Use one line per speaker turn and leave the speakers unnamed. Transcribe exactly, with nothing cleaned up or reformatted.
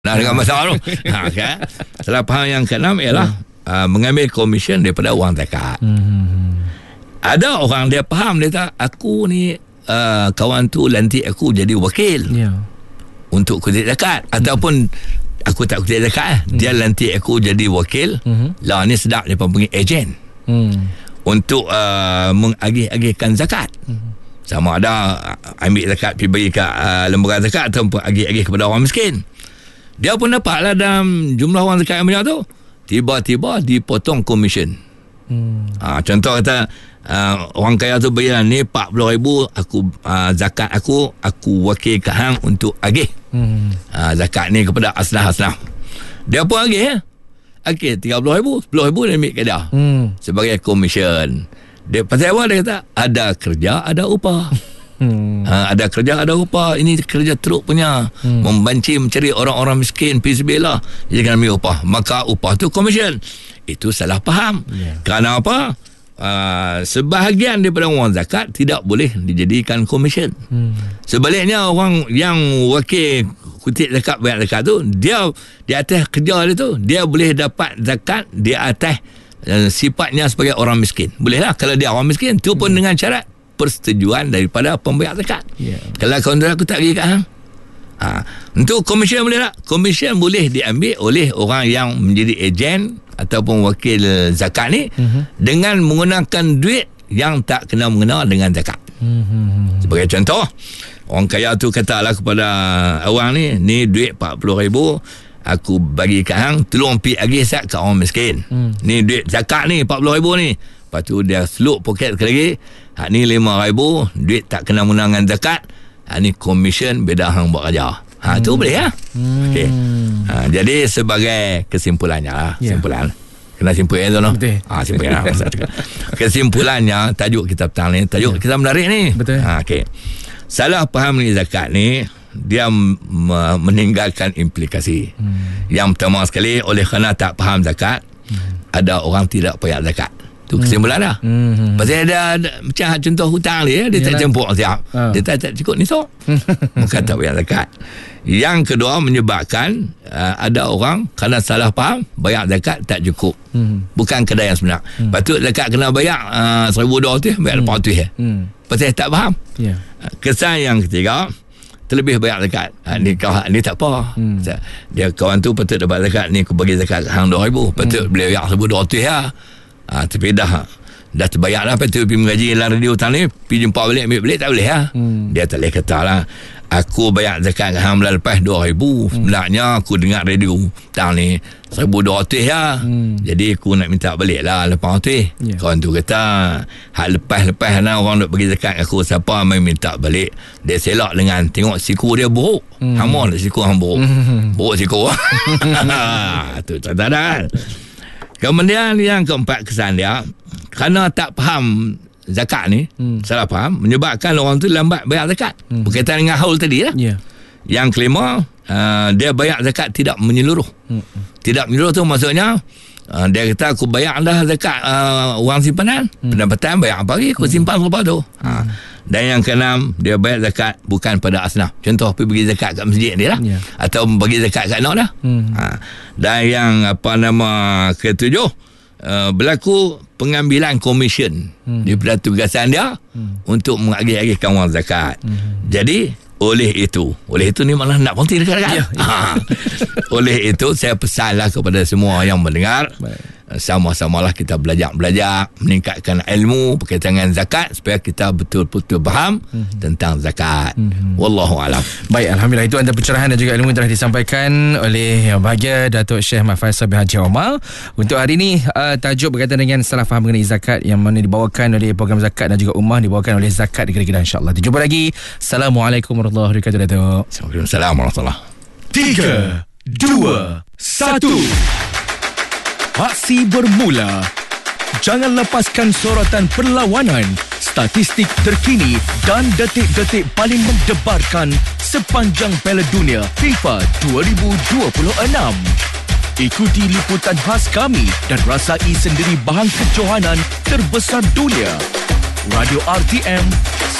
Nah, dengan masalah tu. Ha, kan? Salah faham yang keenam ialah uh, mengambil komisen daripada wang zakat. Hmm. Ada orang dia faham, dia tak, aku ni uh, kawan tu lantik aku jadi wakil. Ya. Untuk kutip zakat hmm. ataupun aku tak kutip zakat, hmm. dia lantik aku jadi wakil. Hmm. Lah ni sedap dia panggil ejen. Hmm. Untuk uh, mengagih-agihkan zakat. Hmm. Sama ada ambil zakat pergi bagi kat uh, lembaga zakat ataupun agih-agih kepada orang miskin. Dia pun dapatlah dalam jumlah wang zakat yang banyak tu, tiba-tiba dipotong komisen. Hmm. Ha, contoh kata uh, orang kaya tu bayar ni empat puluh ribu, aku uh, zakat aku aku wakil kat hang untuk agih. Hmm. Uh, zakat ni kepada asnaf-asnaf. Dia pun agih ya. Okey, tiga puluh ribu, sepuluh ribu dia ambil kedah. Hmm. Sebagai komisen. Dia pasal apa dia kata? Ada kerja, ada upah. Hmm. Ha, ada kerja, ada upah. Ini kerja teruk punya. Hmm. Membanci mencari orang-orang miskin fisabilillah. Dia kena ambil upah. Maka upah tu komisen. Itu salah faham. Yeah. Kerana apa? Uh, sebahagian daripada wang zakat tidak boleh dijadikan komisen. Hmm. Sebaliknya orang yang wakil kutip zakat, bayar zakat tu, dia di atas kerja dia tu, dia boleh dapat zakat di atas uh, sifatnya sebagai orang miskin. Bolehlah kalau dia orang miskin. Tu pun hmm. dengan syarat persetujuan daripada pembayar zakat. Yeah. Kalau kontrak aku tak pergi kat hang. Ha, untuk komisen boleh tak? Komisen boleh diambil oleh orang yang menjadi ejen ataupun wakil zakat ni uh-huh. dengan menggunakan duit yang tak kena mengenal dengan zakat. Uh-huh. Sebagai contoh, orang kaya tu katalah kepada orang ni, ni duit empat puluh ribu aku bagi kat hang, tolong pergi agih zakat kat orang miskin. Uh-huh. Ni duit zakat ni empat puluh ribu ni. Lepas tu dia seluk poket sekali lagi, hak ni lima ribu, duit tak kena mengenal dengan zakat. Ha, ni komisen beda hang buat kerja. Ha, hmm. tu boleh ya. Hmm. Okey. Ha, jadi sebagai kesimpulannya lah, yeah. kesimpulan. Kena simpulkan tu noh. Ha, simpulkan. Kesimpulannya tajuk kita petang ni, tajuk yeah. kita menarik ni. Betul. Ha, okey. Salah faham ni zakat ni, dia m- meninggalkan implikasi. Hmm. Yang pertama sekali, oleh kerana tak faham zakat, hmm. ada orang tidak bayar zakat. Tu kesimpulan dah. Hmm. Pasal ada, ada macam contoh hutang dia, dia Yalah. tak campur siap. Ha. Dia tak, tak cukup ni so. Maka tak bayar zakat. Yang kedua menyebabkan uh, ada orang kerana salah faham, bayar zakat tak cukup. Hmm. Bukan kedai yang sebenar. Hmm. Patut zakat kena bayar uh, seribu dua ratus, bayar lapan ratus ya. Hmm. Pasal tak faham. Yeah. Kesan yang ketiga, terlebih bayar zakat. Ha, ni kawan ni tak apa. Hmm. Dia kawan tu patut dapat zakat, ni aku bagi zakat hang dua ribu, patut hmm. boleh bayar seribu dua ratus ya. Ha, tapi dah dah terbayar lah. Lepas tu pergi mengaji dalam radio hutang ni, pergi jumpa balik, ambil balik tak boleh lah. Hmm. Dia tak boleh kata lah, aku bayar zakat hang bulan lepas dua ribu. Hmm. Sebenarnya aku dengar radio hutang ni seribu dua ratus lah. Hmm. Jadi aku nak minta balik lah lapan ratus. Yeah. Kawan tu kata, hak lepas-lepas lah orang nak bagi zakat aku, siapa main minta balik, dia selak dengan tengok siku dia buruk. Hmm. Hama lah siku hang buruk. Hmm. Buruk siku. Tu tak ada. Kemudian yang keempat kesan dia, kerana tak faham zakat ni, hmm. salah faham, menyebabkan orang tu lambat bayar zakat. Hmm. Berkaitan dengan haul tadi lah. Yeah. Yang kelima, uh, dia bayar zakat tidak menyeluruh. Hmm. Tidak menyeluruh tu maksudnya, uh, dia kata aku bayar dah zakat uh, wang simpanan, hmm. pendapatan bayar apa lagi, aku simpan hmm. lepas tu. Hmm. Ha. Dan yang keenam, dia bayar zakat bukan pada asnaf. Contoh, pergi bagi zakat kat masjid dia lah. Yeah. Atau bagi zakat kat anak dah. Hmm. Ha. Dan yang apa nama ketujuh, uh, berlaku pengambilan komisen hmm. daripada tugasan dia hmm. untuk mengagih-agihkan wang zakat. Hmm. Jadi, oleh itu, oleh itu ni malah nak berhenti dekat-dekat. Yeah, yeah. Ha. Oleh itu, saya pesanlah kepada semua yang mendengar, baik, sama-samalah kita belajar-belajar, meningkatkan ilmu berkaitan dengan zakat supaya kita betul-betul faham mm-hmm. tentang zakat. Mm-hmm. Wallahu a'lam.
Baik, alhamdulillah, itu antara pencerahan dan juga ilmu yang telah disampaikan oleh bahagia Datuk Syekh Mat Faisal bin Haji Omar. Untuk hari ini, uh, tajuk berkaitan dengan salah faham mengenai zakat yang mana dibawakan oleh program zakat dan juga ummah dibawakan oleh Zakat Negeri Kedah, insya-Allah. Kita jumpa lagi. Assalamualaikum warahmatullahi wabarakatuh, Datuk.
Assalamualaikum warahmatullahi wabarakatuh.
tiga, dua, satu. Aksi bermula. Jangan lepaskan sorotan perlawanan, statistik terkini dan detik-detik paling mendebarkan sepanjang Piala Dunia FIFA dua ribu dua puluh enam. Ikuti liputan khas kami dan rasai sendiri bahan kejohanan terbesar dunia. Radio R T M